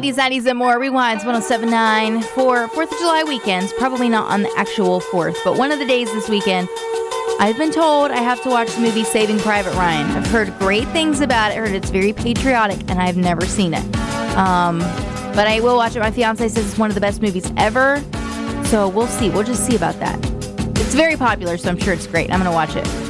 80s, 90s, and more. Rewinds 1079 for 4th of July weekends. Probably not on the actual 4th, but one of the days this weekend. I've been told I have to watch the movie Saving Private Ryan. I've heard great things about it. I heard it's very patriotic, and I've never seen it. But I will watch it. My fiance says it's one of the best movies ever. So we'll see. We'll just see about that. It's very popular, so I'm sure it's great. I'm going to watch it.